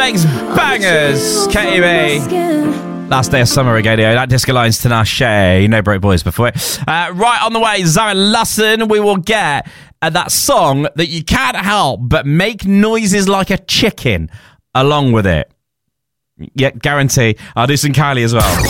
makes bangers. KTB. Last day of summer radio. That Disco Lines Tinashe. No Broke Boys before it. Right on the way, Zara Larsson. We will get that song that you can't help but make noises like a chicken along with it. Yeah, guarantee. I'll do some Kylie as well.